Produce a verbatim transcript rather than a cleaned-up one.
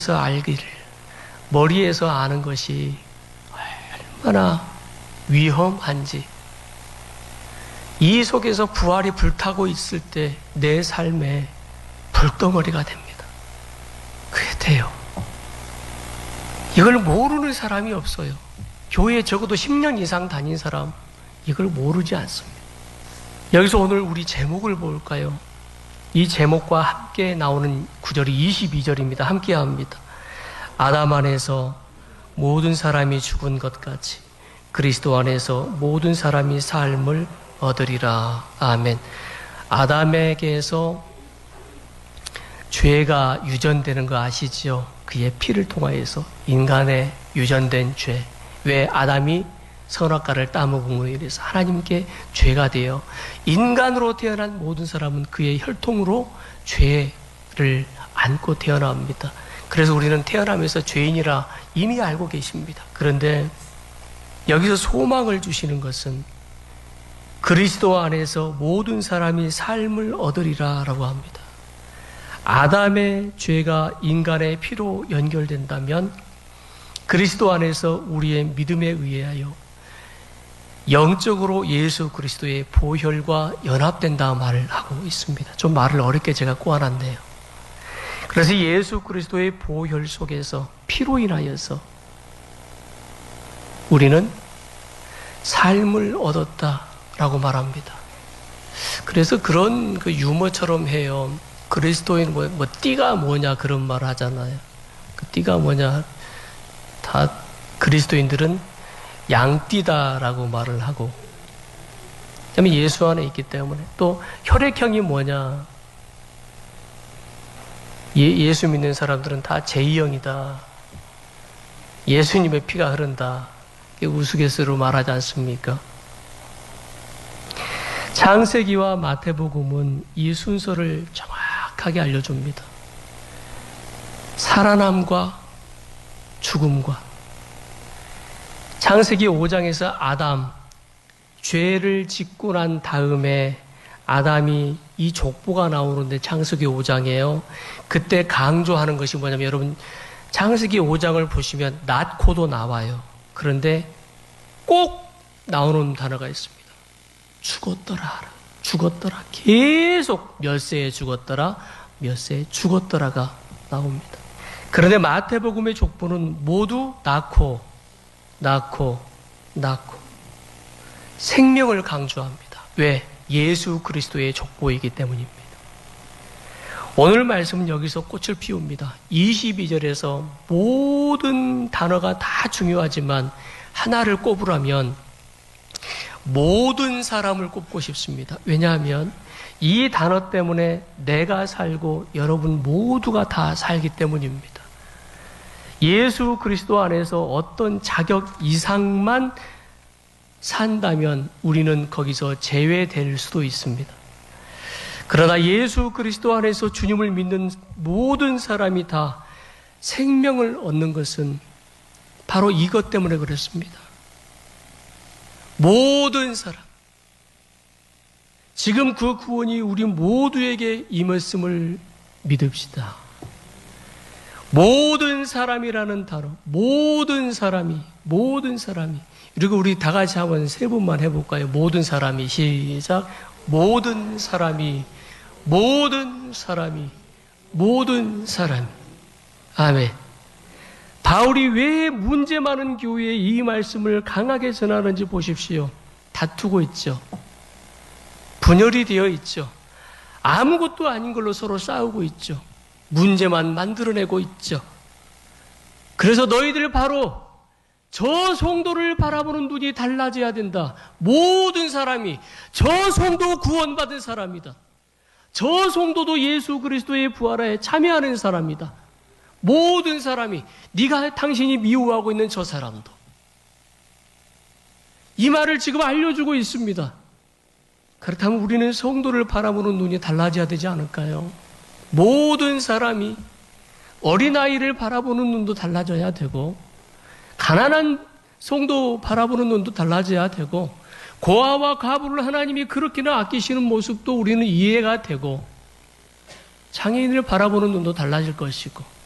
알기를, 머리에서 아는 것이 얼마나 위험한지, 이 속에서 부활이 불타고 있을 때 내 삶에 불덩어리가 됩니다. 그게 돼요. 이걸 모르는 사람이 없어요. 교회에 적어도 십 년 이상 다닌 사람 이걸 모르지 않습니다. 여기서 오늘 우리 제목을 볼까요? 이 제목과 함께 나오는 구절이 이십이 절입니다. 함께 합니다. 아담 안에서 모든 사람이 죽은 것 같이 그리스도 안에서 모든 사람이 삶을 얻으리라. 아멘. 아담에게서 죄가 유전되는 거 아시지요? 그의 피를 통하여서 인간의 유전된 죄. 왜 아담이 선악과를 따먹음으로 인해서 하나님께 죄가 되어 인간으로 태어난 모든 사람은 그의 혈통으로 죄를 안고 태어납니다. 그래서 우리는 태어나면서 죄인이라 이미 알고 계십니다. 그런데 여기서 소망을 주시는 것은 그리스도 안에서 모든 사람이 삶을 얻으리라 라고 합니다. 아담의 죄가 인간의 피로 연결된다면 그리스도 안에서 우리의 믿음에 의하여 영적으로 예수 그리스도의 보혈과 연합된다 말을 하고 있습니다. 좀 말을 어렵게 제가 꼬아놨네요. 그래서 예수 그리스도의 보혈 속에서 피로 인하여서 우리는 삶을 얻었다라고 말합니다. 그래서 그런 그 유머처럼 해요. 그리스도인 뭐, 뭐 띠가 뭐냐 그런 말 하잖아요. 그 띠가 뭐냐, 다 그리스도인들은 양띠다라고 말을 하고, 그다음에 예수 안에 있기 때문에 또 혈액형이 뭐냐, 예, 예수 믿는 사람들은 다 제이형이다. 예수님의 피가 흐른다. 우스갯소리로 말하지 않습니까? 창세기와 마태복음은 이 순서를 정확하게 알려줍니다. 살아남과 죽음과. 창세기 오 장에서 아담, 죄를 짓고 난 다음에 아담이 이 족보가 나오는데 창세기 오 장이에요. 그때 강조하는 것이 뭐냐면, 여러분 창세기 오 장을 보시면 낳고도 나와요. 그런데 꼭 나오는 단어가 있습니다. 죽었더라. 죽었더라. 계속 몇 세에 죽었더라. 몇 세에 죽었더라가 나옵니다. 그런데 마태복음의 족보는 모두 낳고 낳고 낳고 생명을 강조합니다. 왜? 예수 그리스도의 족보이기 때문입니다. 오늘 말씀은 여기서 꽃을 피웁니다. 이십이 절에서 모든 단어가 다 중요하지만 하나를 꼽으라면 모든 사람을 꼽고 싶습니다. 왜냐하면 이 단어 때문에 내가 살고 여러분 모두가 다 살기 때문입니다. 예수 그리스도 안에서 어떤 자격 이상만 산다면 우리는 거기서 제외될 수도 있습니다. 그러나 예수 그리스도 안에서 주님을 믿는 모든 사람이 다 생명을 얻는 것은 바로 이것 때문에 그렇습니다. 모든 사람. 지금 그 구원이 우리 모두에게 임했음을 믿읍시다. 모든 사람이라는 단어, 모든 사람이, 모든 사람이. 그리고 우리 다 같이 한번 세 번만 해볼까요? 모든 사람이. 시작. 모든 사람이, 모든 사람이, 모든 사람. 아멘. 바울이 왜 문제 많은 교회에 이 말씀을 강하게 전하는지 보십시오. 다투고 있죠. 분열이 되어 있죠. 아무것도 아닌 걸로 서로 싸우고 있죠. 문제만 만들어내고 있죠. 그래서 너희들 바로 저 성도를 바라보는 눈이 달라져야 된다. 모든 사람이 저 성도 구원받은 사람이다. 저 성도도 예수 그리스도의 부활에 참여하는 사람이다. 모든 사람이, 네가 당신이 미워하고 있는 저 사람도. 이 말을 지금 알려주고 있습니다. 그렇다면 우리는 성도를 바라보는 눈이 달라져야 되지 않을까요? 모든 사람이, 어린아이를 바라보는 눈도 달라져야 되고, 가난한 성도 바라보는 눈도 달라져야 되고, 고아와 과부를 하나님이 그렇게나 아끼시는 모습도 우리는 이해가 되고, 장애인을 바라보는 눈도 달라질 것이고,